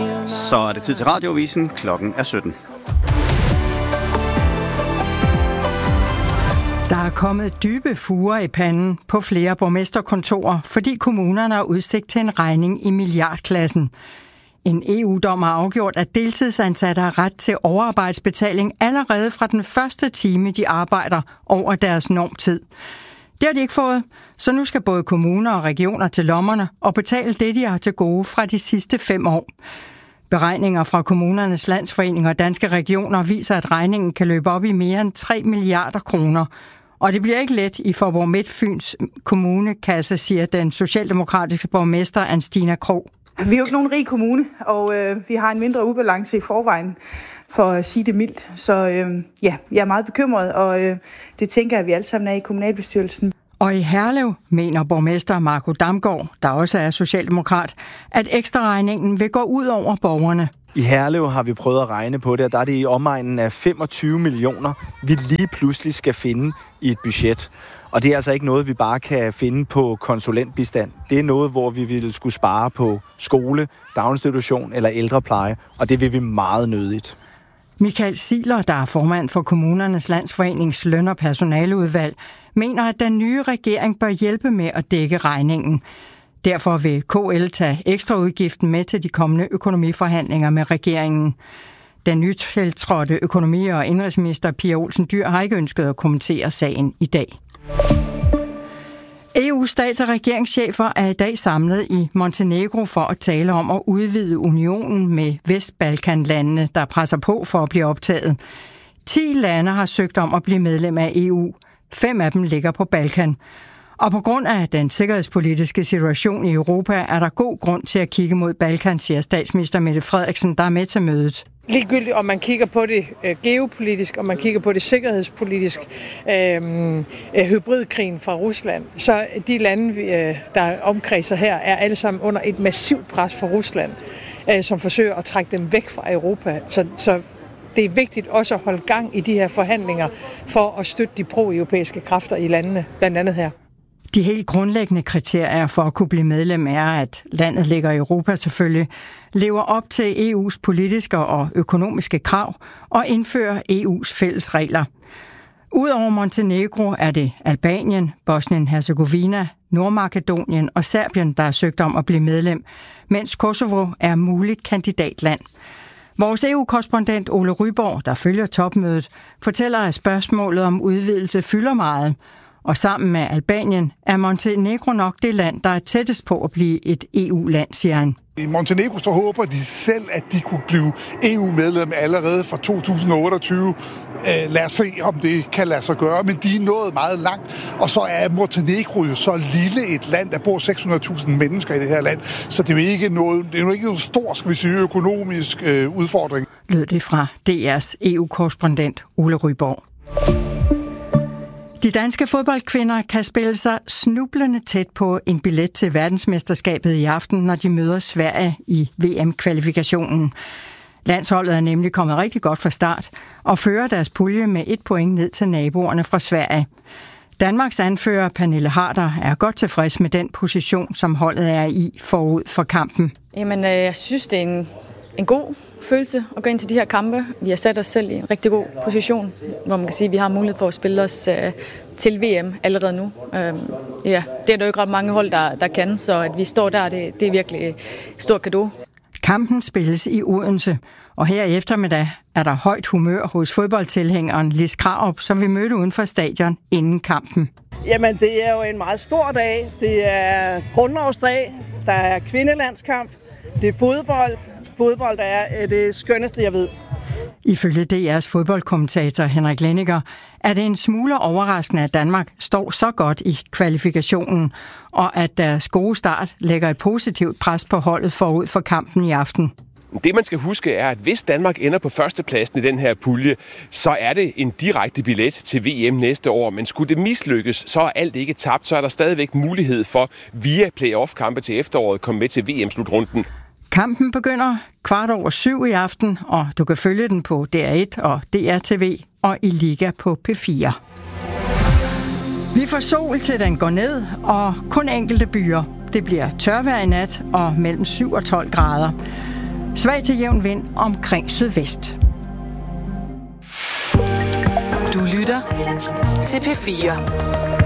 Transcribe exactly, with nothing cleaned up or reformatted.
Så er det tid til Radioavisen. Klokken er sytten. Der er kommet dybe fuger i panden på flere borgmesterkontorer, fordi kommunerne har udsigt til en regning i milliardklassen. En E U-dom har afgjort, at deltidsansatte har ret til overarbejdsbetaling allerede fra den første time, de arbejder over deres normtid. Det har de ikke fået, så nu skal både kommuner og regioner til lommerne og betale det, de har til gode fra de sidste fem år. Beregninger fra Kommunernes Landsforening og Danske Regioner viser, at regningen kan løbe op i mere end tre milliarder kroner. Og det bliver ikke let i Faaborg Midtfyns kommunekasse, siger den socialdemokratiske borgmester Anstina Krog. Vi er jo ikke nogen rig kommune, og øh, vi har en mindre ubalance i forvejen, for at sige det mildt. Så øh, ja, jeg er meget bekymret, og øh, det tænker jeg, at vi alle sammen er i kommunalbestyrelsen. Og i Herlev mener borgmester Marco Damgaard, der også er socialdemokrat, at ekstraregningen vil gå ud over borgerne. I Herlev har vi prøvet at regne på det, og der er det i omegnen af femogtyve millioner, vi lige pludselig skal finde i et budget. Og det er altså ikke noget, vi bare kan finde på konsulentbistand. Det er noget, hvor vi ville skulle spare på skole, daginstitution eller ældrepleje, og det vil vi meget nødigt. Michael Siler, der er formand for Kommunernes Landsforenings løn- og personaleudvalg, mener, at den nye regering bør hjælpe med at dække regningen. Derfor vil K L tage ekstraudgiften med til de kommende økonomiforhandlinger med regeringen. Den nytiltrådte økonomi- og indenrigsminister Pia Olsen Dyhr har ikke ønsket at kommentere sagen i dag. E U's stats- og regeringschefer er i dag samlet i Montenegro for at tale om at udvide unionen med Vestbalkanlandene, der presser på for at blive optaget. Ti lande har søgt om at blive medlem af E U. Fem af dem ligger på Balkan. Og på grund af den sikkerhedspolitiske situation i Europa, er der god grund til at kigge mod Balkan, siger statsminister Mette Frederiksen, der er med til mødet. Ligegyldigt om man kigger på det øh, geopolitisk, og man kigger på det sikkerhedspolitisk, øh, øh, hybridkrigen fra Rusland, så de lande, øh, der omkredser her, er alle sammen under et massivt pres fra Rusland, øh, som forsøger at trække dem væk fra Europa. Så, så det er vigtigt også at holde gang i de her forhandlinger for at støtte de pro-europæiske kræfter i landene, blandt andet her. De helt grundlæggende kriterier for at kunne blive medlem er, at landet ligger i Europa selvfølgelig, lever op til E U's politiske og økonomiske krav og indfører E U's fælles regler. Udover Montenegro er det Albanien, Bosnien-Herzegovina, Nordmakedonien og Serbien, der har søgt om at blive medlem, mens Kosovo er muligt kandidatland. Vores E U-korrespondent Ole Ryborg, der følger topmødet, fortæller, at spørgsmålet om udvidelse fylder meget. Og sammen med Albanien er Montenegro nok det land, der er tættest på at blive et E U-land, siger han. I Montenegro så håber de selv, at de kunne blive E U-medlem allerede fra to tusind og otteogtyve. Lad os se, om det kan lade sig gøre, men de er nået meget langt. Og så er Montenegro jo så lille et land, der bor seks hundrede tusind mennesker i det her land. Så det er jo ikke noget, det er jo ikke noget stor, skal vi sige, økonomisk øh, udfordring. Lød det fra D R's E U-korrespondent Ole Ryborg. De danske fodboldkvinder kan spille sig snublende tæt på en billet til verdensmesterskabet i aften, når de møder Sverige i V M-kvalifikationen. Landsholdet er nemlig kommet rigtig godt fra start og fører deres pulje med et point ned til naboerne fra Sverige. Danmarks anfører Pernille Harder er godt tilfreds med den position, som holdet er i forud for kampen. Jamen, jeg synes, det er en, en god følelse at gå ind til de her kampe. Vi har sat os selv i en rigtig god position, hvor man kan sige, at vi har mulighed for at spille os uh, til V M allerede nu. Uh, ja, det er der jo ikke ret mange hold, der, der kan, så at vi står der, det, det er virkelig et stort cadeau. Kampen spilles i Odense, og her i eftermiddag er der højt humør hos fodboldtilhængeren Lis Krarup, som vi mødte uden for stadion inden kampen. Jamen, det er jo en meget stor dag. Det er grundlovsdag, der er kvindelandskamp, det er fodbold. Fodbold er det skønneste, jeg ved. Ifølge D R's fodboldkommentator Henrik Lenniger er det en smule overraskende, at Danmark står så godt i kvalifikationen, og at deres gode start lægger et positivt pres på holdet forud for kampen i aften. Det man skal huske er, at hvis Danmark ender på førstepladsen i den her pulje, så er det en direkte billet til V M næste år. Men skulle det mislykkes, så er alt ikke tabt. Så er der stadigvæk mulighed for via playoff-kampe til efteråret at komme med til V M-slutrunden. Kampen begynder kvart over syv i aften, og du kan følge den på D R et og D R T V og i Liga på P fire. Vi får sol til den går ned, og kun enkelte byer. Det bliver tørvejr i nat og mellem syv og tolv grader. Svag til jævn vind omkring sydvest. Du lytter til P fire.